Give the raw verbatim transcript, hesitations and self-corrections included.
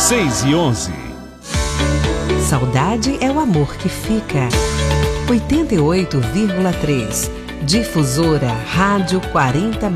seis e onze. Saudade é o amor que fica. oitenta e oito vírgula três. Difusora Rádio quarenta